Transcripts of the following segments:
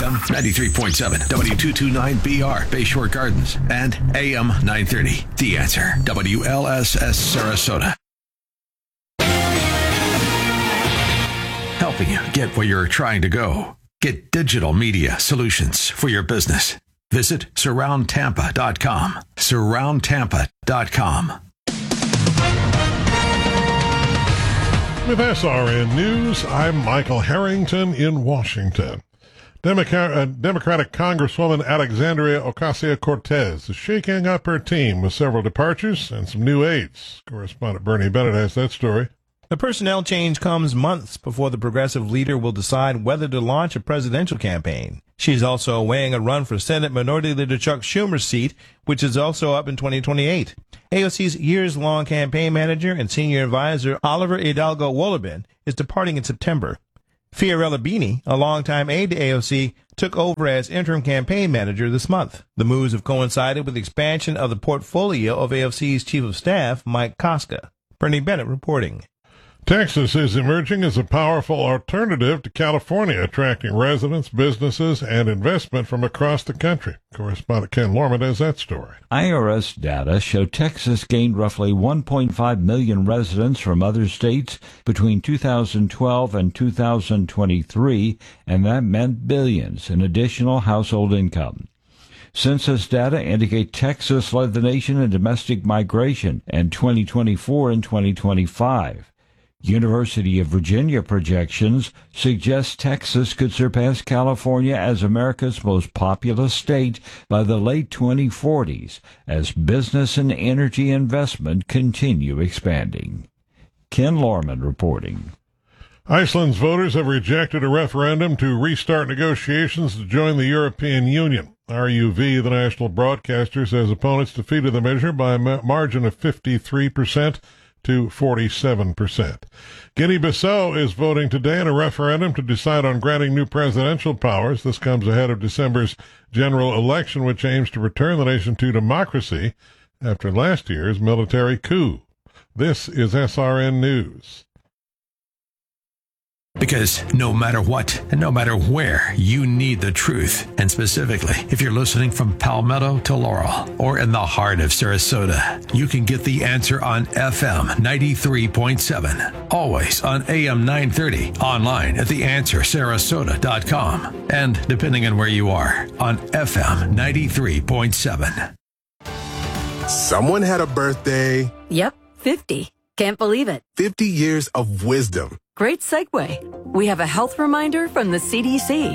FM 93.7, W229BR, Bayshore Gardens, and AM 930. The Answer, WLSS Sarasota. Helping you get where you're trying to go. Get digital media solutions for your business. Visit surroundtampa.com. Surroundtampa.com. With SRN News, I'm Michael Harrington in Washington. Democratic Congresswoman Alexandria Ocasio-Cortez is shaking up her team with several departures and some new aides. Correspondent Bernie Bennett has that story. The personnel change comes months before the progressive leader will decide whether to launch a presidential campaign. She's also weighing a run for Senate Minority Leader Chuck Schumer's seat, which is also up in 2028. AOC's years-long campaign manager and senior advisor Oliver Hidalgo Wolobin is departing in September. Fiorella Bini, a longtime aide to AOC, took over as interim campaign manager this month. The moves have coincided with the expansion of the portfolio of AOC's chief of staff, Mike Koska. Bernie Bennett reporting. Texas is emerging as a powerful alternative to California, attracting residents, businesses, and investment from across the country. Correspondent Ken Lorman has that story. IRS data show Texas gained roughly 1.5 million residents from other states between 2012 and 2023, and that meant billions in additional household income. Census data indicate Texas led the nation in domestic migration in 2024 and 2025. University of Virginia projections suggest Texas could surpass California as America's most populous state by the late 2040s as business and energy investment continue expanding. Ken Lorman reporting. Iceland's voters have rejected a referendum to restart negotiations to join the European Union. RUV, the national broadcaster, says opponents defeated the measure by a margin of 53% to 47%. Guinea-Bissau is voting today in a referendum to decide on granting new presidential powers. This comes ahead of December's general election, which aims to return the nation to democracy after last year's military coup. This is SRN News. Because no matter what and no matter where, you need the truth. And specifically, if you're listening from Palmetto to Laurel or in the heart of Sarasota, you can get the answer on FM 93.7. Always on AM 930. Online at theanswersarasota.com. And depending on where you are, on FM 93.7. Someone had a birthday. Yep, 50. Can't believe it. 50 years of wisdom. Great segue. We have a health reminder from the CDC.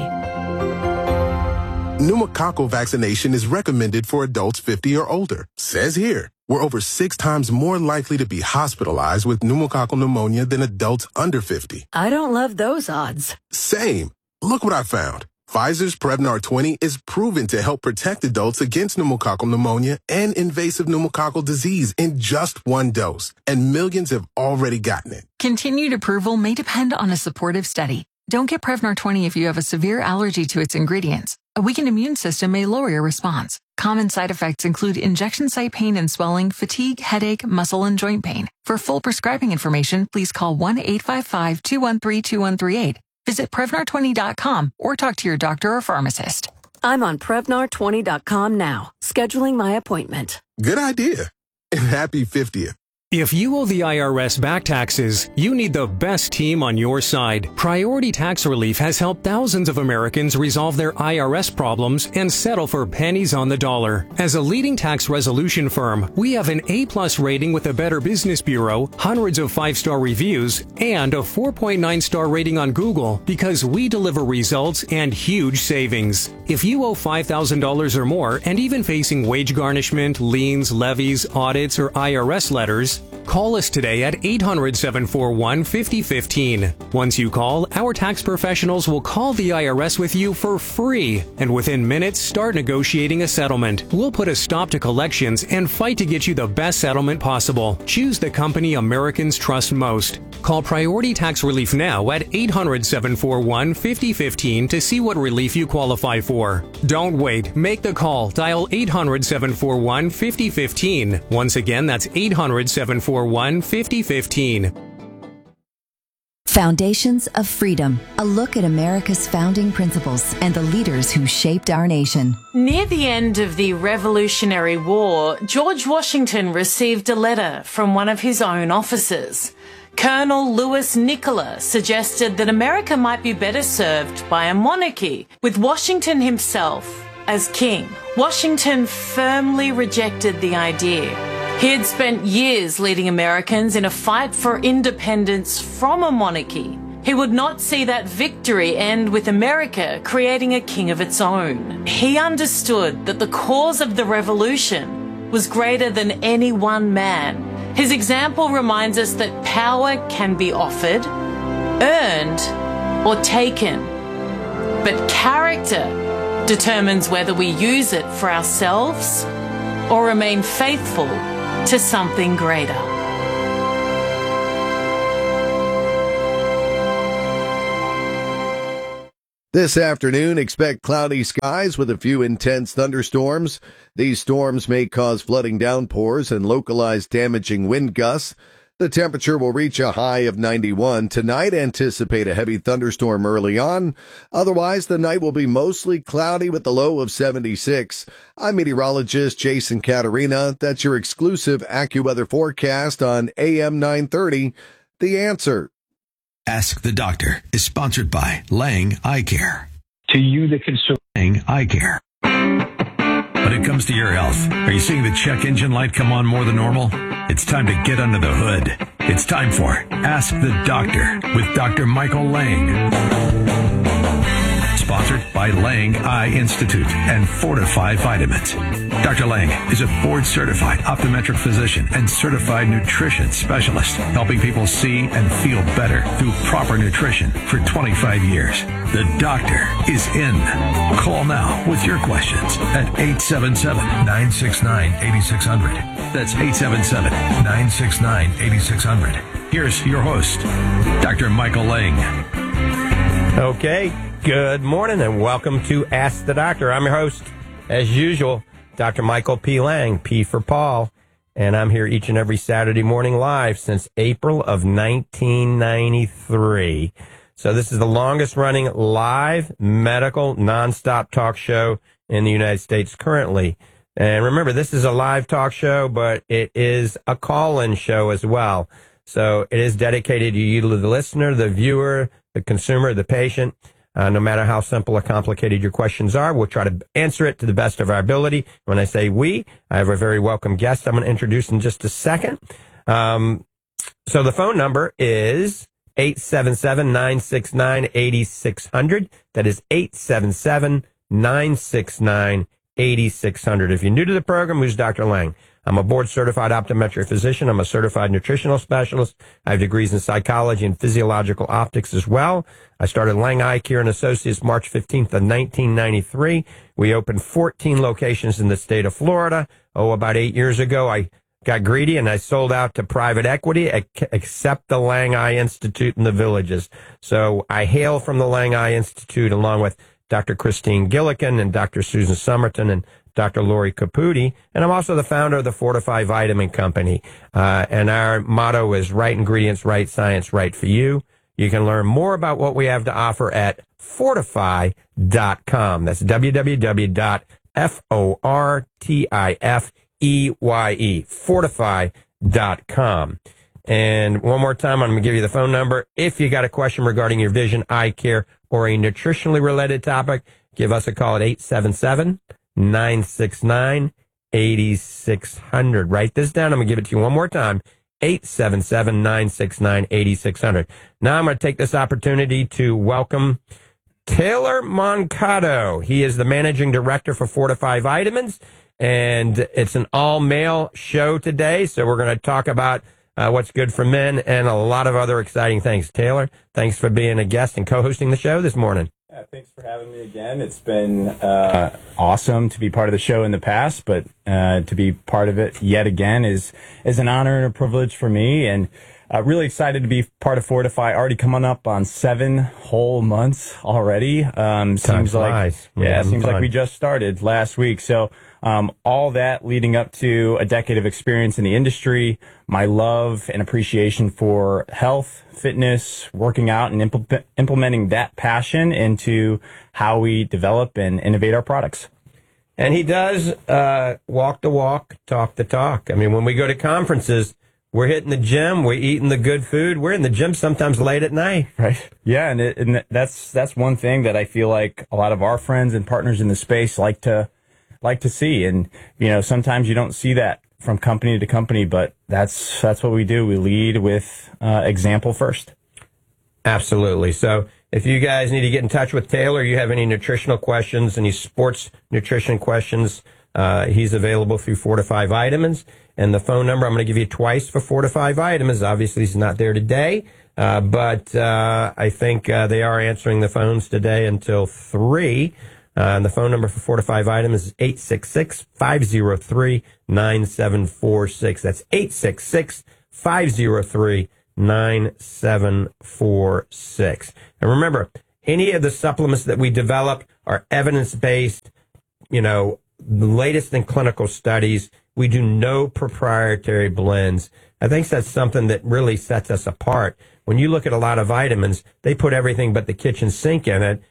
Pneumococcal vaccination is recommended for adults 50 or older. Says here, we're over 6 times more likely to be hospitalized with pneumococcal pneumonia than adults under 50. I don't love those odds. Same. Look what I found. Pfizer's Prevnar 20 is proven to help protect adults against pneumococcal pneumonia and invasive pneumococcal disease in just 1 dose, and millions have already gotten it. Continued approval may depend on a supportive study. Don't get Prevnar 20 if you have a severe allergy to its ingredients. A weakened immune system may lower your response. Common side effects include injection site pain and swelling, fatigue, headache, muscle, and joint pain. For full prescribing information, please call 1-855-213-2138. Visit Prevnar20.com or talk to your doctor or pharmacist. I'm on Prevnar20.com now, scheduling my appointment. Good idea. And happy 50th. If you owe the IRS back taxes, you need the best team on your side. Priority Tax Relief has helped thousands of Americans resolve their IRS problems and settle for pennies on the dollar. As a leading tax resolution firm, we have an A+ rating with the Better Business Bureau, hundreds of 5-star reviews, and a 4.9-star rating on Google because we deliver results and huge savings. If you owe $5,000 or more and even facing wage garnishment, liens, levies, audits, or IRS letters, call us today at 800-741-5015. Once you call, our tax professionals will call the IRS with you for free, and within minutes start negotiating a settlement. We'll put a stop to collections and fight to get you the best settlement possible. Choose the company Americans trust most. Call Priority Tax Relief now at 800-741-5015 to see what relief you qualify for. Don't wait. Make the call. Dial 800-741-5015. Once again, that's 800-741-5015. Foundations of Freedom, a look at America's founding principles and the leaders who shaped our nation. Near the end of the Revolutionary War, George Washington received a letter from one of his own officers. Colonel Louis Nicola suggested that America might be better served by a monarchy, with Washington himself as king. Washington firmly rejected the idea. He had spent years leading Americans in a fight for independence from a monarchy. He would not see that victory end with America creating a king of its own. He understood that the cause of the revolution was greater than any one man. His example reminds us that power can be offered, earned, or taken. But character determines whether we use it for ourselves or remain faithful to something greater. This afternoon, expect cloudy skies with a few intense thunderstorms. These storms may cause flooding downpours and localized damaging wind gusts. The temperature will reach a high of 91. Tonight, anticipate a heavy thunderstorm early on. Otherwise, the night will be mostly cloudy with a low of 76. I'm meteorologist Jason Caterina. That's your exclusive AccuWeather forecast on AM 930. The Answer. Ask the Doctor is sponsored by Lang Eye Care. To you, the consumer. Lang Eye Care. When it comes to your health, are you seeing the check engine light come on more than normal? It's time to get under the hood. It's time for Ask the Doctor with Dr. Michael Lang. Sponsored by Lang Eye Institute and Fortify Vitamins. Dr. Lang is a board-certified optometric physician and certified nutrition specialist, helping people see and feel better through proper nutrition for 25 years. The doctor is in. Call now with your questions at 877-969-8600. That's 877-969-8600. Here's your host, Dr. Michael Lang. Okay, good morning and welcome to Ask the Doctor. I'm your host, as usual, Dr. Michael P. Lang, P for Paul, and I'm here each and every Saturday morning live since April of 1993. So this is the longest running live medical nonstop talk show in the United States currently. And remember, this is a live talk show, but it is a call-in show as well. So it is dedicated to you, the listener, the viewer, the consumer, the patient. No matter how simple or complicated your questions are, we'll try to answer it to the best of our ability. When I say we, I have a very welcome guest I'm going to introduce in just a second. So the phone number is 877-969-8600. That is 877-969-8600. If you're new to the program, who's Dr. Lang? I'm a board-certified optometric physician. I'm a certified nutritional specialist. I have degrees in psychology and physiological optics as well. I started Lang Eye Care and Associates March 15th of 1993. We opened 14 locations in the state of Florida. About 8 years ago, I got greedy and I sold out to private equity, except the Lang Eye Institute in the Villages. So I hail from the Lang Eye Institute along with Dr. Christine Gillikin and Dr. Susan Somerton and Dr. Lori Caputi, and I'm also the founder of the Fortify Vitamin Company. And our motto is right ingredients, right science, right for you. You can learn more about what we have to offer at fortify.com. That's www.fortifeye, fortify.com. And one more time, I'm going to give you the phone number. If you got a question regarding your vision, eye care, or a nutritionally related topic, give us a call at 877-969-8600. Write this down. I'm going to give it to you one more time. 877-969-8600. Now I'm going to take this opportunity to welcome Taylor Moncado. He is the managing director for Fortify Vitamins, and it's an all-male show today, so we're going to talk about what's good for men and a lot of other exciting things. Taylor, thanks for being a guest and co-hosting the show this morning. Yeah, thanks for having me again. It's been awesome to be part of the show in the past, but to be part of it yet again is an honor and a privilege for me. And really excited to be part of Fortify. Already coming up on 7 whole months already. Seems like we just started last week. So all that leading up to a decade of experience in the industry, my love and appreciation for health, fitness, working out, and implementing that passion into how we develop and innovate our products. And he does walk the walk, talk the talk. I mean, when we go to conferences, we're hitting the gym, we're eating the good food, we're in the gym sometimes late at night. Right. Yeah, and that's one thing that I feel like a lot of our friends and partners in the space like to see. And, sometimes you don't see that from company to company, but that's what we do. We lead with example first. Absolutely. So if you guys need to get in touch with Taylor, you have any nutritional questions, any sports nutrition questions, he's available through Fortify Vitamins. And the phone number I'm going to give you twice for Fortify Vitamins. Obviously, he's not there today, but I think they are answering the phones today until 3. And the phone number for Fortify Vitamins is 866-503-9746. That's 866-503-9746. And remember, any of the supplements that we develop are evidence-based, the latest in clinical studies. We do no proprietary blends. I think that's something that really sets us apart. When you look at a lot of vitamins, they put everything but the kitchen sink in it,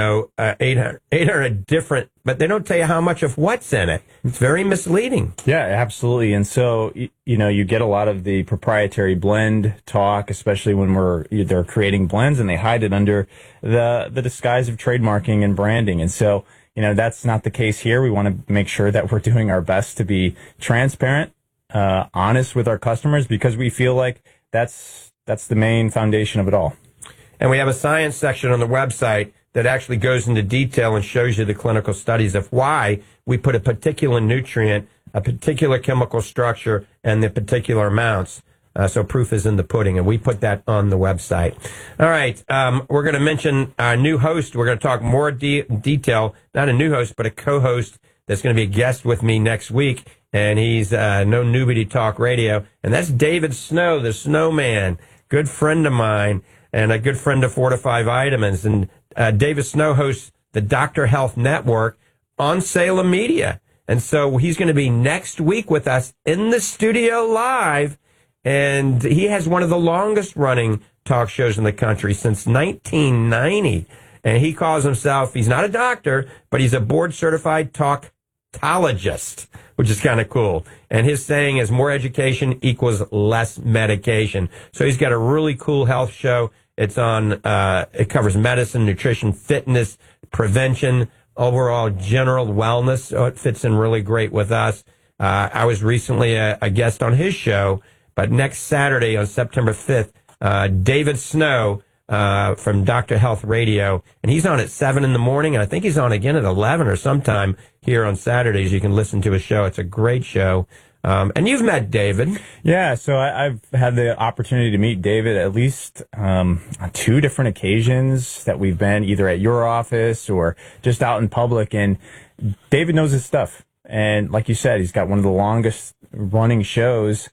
800 different, but they don't tell you how much of what's in it. It's very misleading. Yeah, absolutely. And so, you get a lot of the proprietary blend talk, especially when they're creating blends and they hide it under the disguise of trademarking and branding. And so, that's not the case here. We want to make sure that we're doing our best to be transparent, honest with our customers, because we feel like that's the main foundation of it all. And we have a science section on the website that actually goes into detail and shows you the clinical studies of why we put a particular nutrient, a particular chemical structure, and the particular amounts. So proof is in the pudding, and we put that on the website. All right, we're going to mention our new host. We're going to talk more detail, not a new host, but a co-host that's going to be a guest with me next week, and he's no newbie to talk radio, and that's David Snow, the Snowman, good friend of mine, and a good friend of Fortify Vitamins. And David Snow hosts the Dr. Health Network on Salem Media. And so he's going to be next week with us in the studio live. And he has one of the longest running talk shows in the country since 1990. And he calls himself, he's not a doctor, but he's a board certified talkologist, which is kind of cool. And his saying is more education equals less medication. So he's got a really cool health show. It's on, it covers medicine, nutrition, fitness, prevention, overall general wellness. So it fits in really great with us. I was recently a guest on his show, but next Saturday on September 5th, David Snow, from Dr. Health Radio, and he's on at 7 in the morning, and I think he's on again at 11 or sometime here on Saturdays. You can listen to his show. It's a great show. And you've met David. Yeah, so I've had the opportunity to meet David at least on 2 different occasions that we've been either at your office or just out in public. And David knows his stuff. And like you said, he's got one of the longest running shows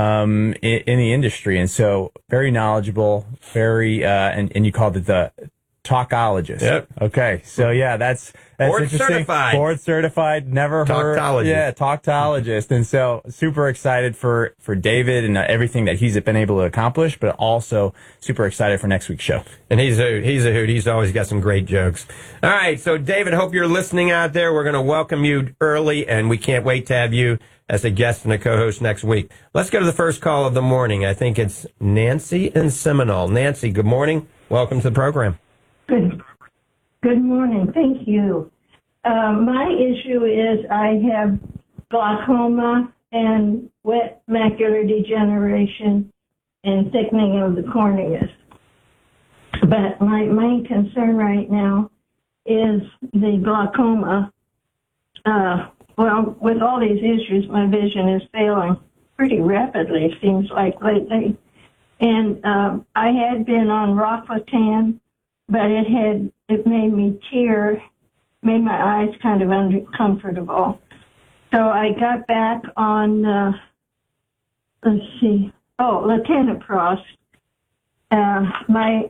in the industry. And so very knowledgeable, very, and you called it the talkologist. Yep. Okay. So yeah, that's board interesting. certified. Board certified. Never heard. Talkologist. Yeah, talkologist. And so super excited for David and everything that he's been able to accomplish, but also super excited for next week's show. And he's a hoot. He's always got some great jokes. All right. So David, hope you're listening out there. We're going to welcome you early, and we can't wait to have you as a guest and a co-host next week. Let's go to the first call of the morning. I think it's Nancy in Seminole. Nancy, good morning. Welcome to the program. Good morning. Thank you. My issue is I have glaucoma and wet macular degeneration and thickening of the corneas. But my main concern right now is the glaucoma. Well, with all these issues, my vision is failing pretty rapidly, it seems like lately. And I had been on Rocklatan, but it made me tear, made my eyes kind of uncomfortable. So I got back on, latanoprost. My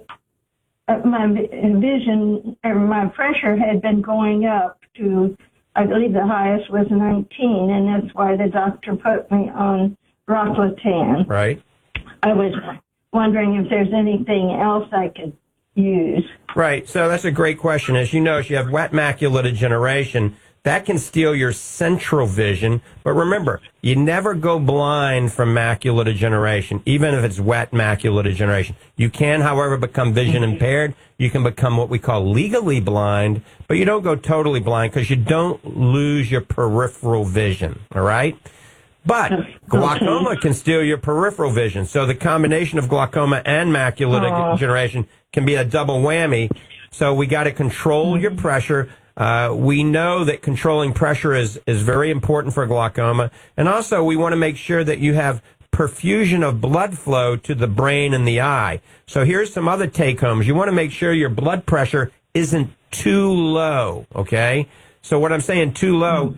vision, or my pressure had been going up to, I believe the highest was 19, and that's why the doctor put me on Rocklatan. Right. I was wondering if there's anything else I could use. Right. So that's a great question. As you know, if you have wet macular degeneration, that can steal your central vision. But remember, you never go blind from macular degeneration, even if it's wet macular degeneration. You can, however, become vision impaired. You can become what we call legally blind, but you don't go totally blind because you don't lose your peripheral vision. All right? But glaucoma can steal your peripheral vision. So the combination of glaucoma and macular degeneration can be a double whammy. So we got to control your pressure. We know that controlling pressure is very important for glaucoma. And also we want to make sure that you have perfusion of blood flow to the brain and the eye. So here's some other take-homes. You want to make sure your blood pressure isn't too low, okay? So what I'm saying, too low,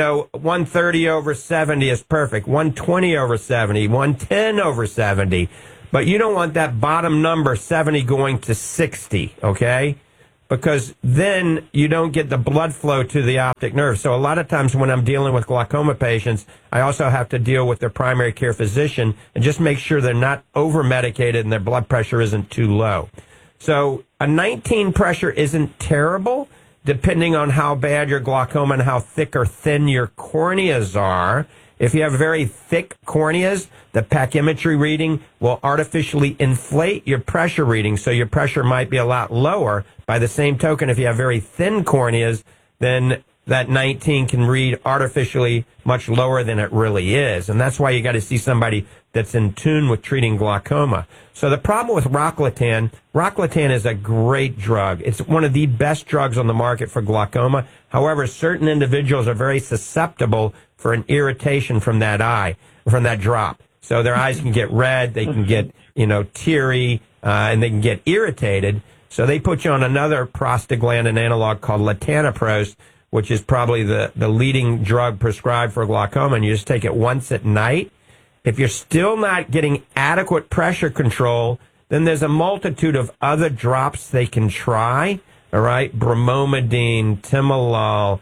130 over 70 is perfect. 120 over 70, 110 over 70. But you don't want that bottom number, 70, going to 60, okay? Because then you don't get the blood flow to the optic nerve. So a lot of times when I'm dealing with glaucoma patients, I also have to deal with their primary care physician and just make sure they're not over-medicated and their blood pressure isn't too low. So a 19 pressure isn't terrible, depending on how bad your glaucoma and how thick or thin your corneas are. If you have very thick corneas, the pachymetry reading will artificially inflate your pressure reading, so your pressure might be a lot lower. By the same token, if you have very thin corneas, then that 19 can read artificially much lower than it really is. And that's why you got to see somebody that's in tune with treating glaucoma. So the problem with Rocklatan is a great drug. It's one of the best drugs on the market for glaucoma. However, certain individuals are very susceptible for an irritation from that eye, from that drop. So their eyes can get red, they can get, teary, and they can get irritated. So they put you on another prostaglandin analog called latanoprost, which is probably the leading drug prescribed for glaucoma, and you just take it once at night. If you're still not getting adequate pressure control, then there's a multitude of other drops they can try, all right? Bromomidine, Timolol,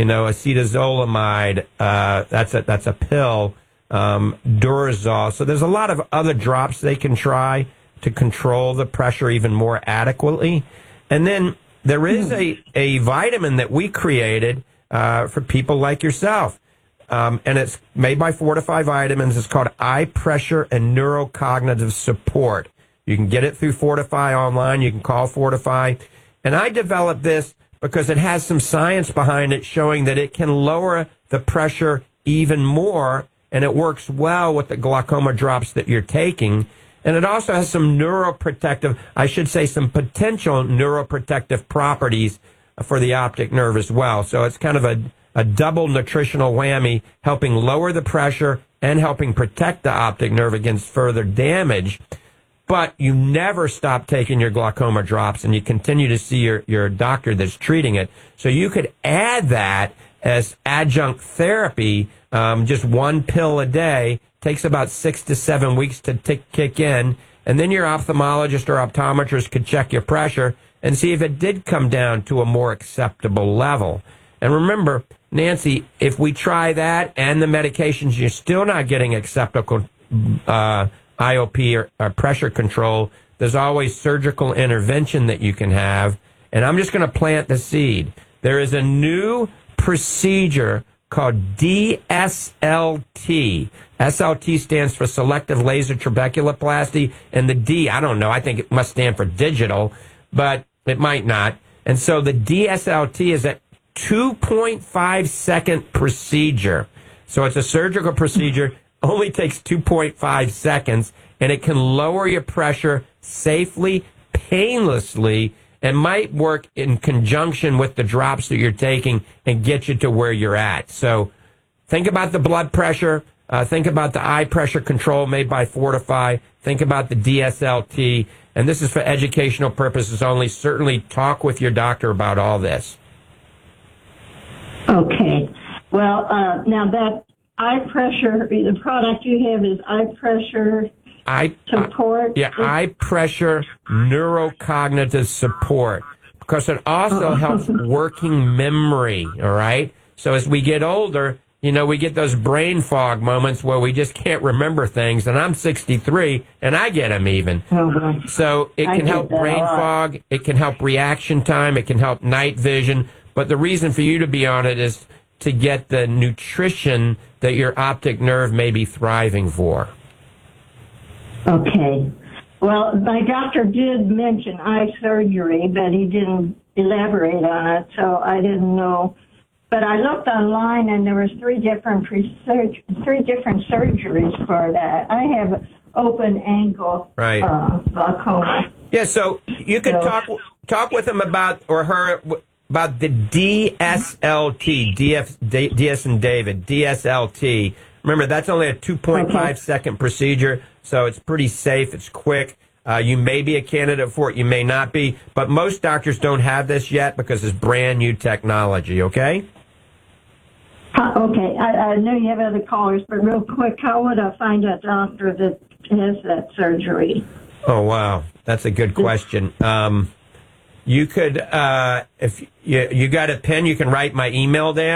acetazolamide, that's a pill, Durezol. So there's a lot of other drops they can try to control the pressure even more adequately. And then there is a vitamin that we created for people like yourself. And it's made by Fortify Vitamins. It's called Eye Pressure and Neurocognitive Support. You can get it through Fortify online. You can call Fortify. And I developed this because it has some science behind it showing that it can lower the pressure even more, and it works well with the glaucoma drops that you're taking. And it also has some neuroprotective, some potential neuroprotective properties for the optic nerve as well. So it's kind of a double nutritional whammy, helping lower the pressure and helping protect the optic nerve against further damage. But you never stop taking your glaucoma drops, and you continue to see your doctor that's treating it. So you could add that as adjunct therapy, just one pill a day. Takes about 6 to 7 weeks to kick in, and then your ophthalmologist or optometrist could check your pressure and see if it did come down to a more acceptable level. And remember, Nancy, if we try that and the medications, you're still not getting acceptable IOP or pressure control, there's always surgical intervention that you can have. And I'm just going to plant the seed. There is a new procedure called DSLT. SLT stands for selective laser trabeculoplasty, and the D, I don't know, I think it must stand for digital, but it might not. And so the DSLT is a 2.5 second procedure. So it's a surgical procedure, only takes 2.5 seconds, and it can lower your pressure safely, painlessly, and might work in conjunction with the drops that you're taking and get you to where you're at. So think about the blood pressure. Think about the eye pressure control made by Fortify. Think about the DSLT. And this is for educational purposes only. Certainly talk with your doctor about all this. Okay. Well, now that eye pressure, the product you have is eye pressure support? Eye pressure neurocognitive support, because it also helps working memory, all right? So as we get older, we get those brain fog moments where we just can't remember things, and I'm 63, and I get them even. So it can help brain fog, it can help reaction time, it can help night vision, but the reason for you to be on it is to get the nutrition that your optic nerve may be thriving for. Okay. Well, my doctor did mention eye surgery, but he didn't elaborate on it, so I didn't know. But I looked online, and there was three different surgeries for that. I have open angle glaucoma. Yeah, so you could talk with him about the DSLT, DS and David, DSLT. Remember, that's only a 2.5 second procedure, so it's pretty safe. It's quick. You may be a candidate for it. You may not be. But most doctors don't have this yet because it's brand new technology, okay? Okay. I know you have other callers, but real quick, how would I find a doctor that has that surgery? Oh, wow. That's a good question. You could, if you got a pen, you can write my email down.